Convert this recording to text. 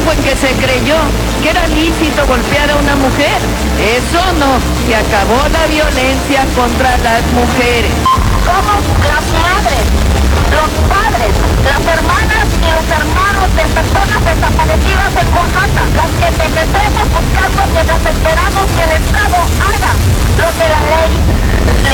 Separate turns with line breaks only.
tiempo en que se creyó que era lícito golpear a una mujer. Eso no, se acabó la violencia contra las mujeres.
Somos las madres.